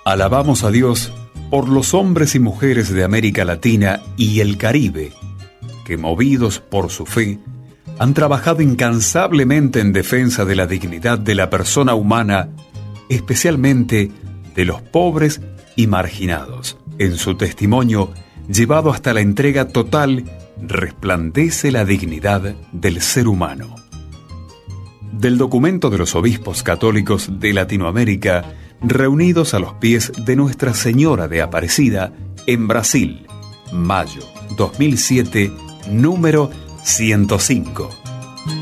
Alabamos a Dios por los hombres y mujeres de América Latina y el Caribe, que movidos por su fe, han trabajado incansablemente en defensa de la dignidad de la persona humana, especialmente de los pobres y marginados. En su testimonio, llevado hasta la entrega total, resplandece la dignidad del ser humano. Del documento de los obispos católicos de Latinoamérica, reunidos a los pies de Nuestra Señora de Aparecida, en Brasil, mayo 2007, número 105.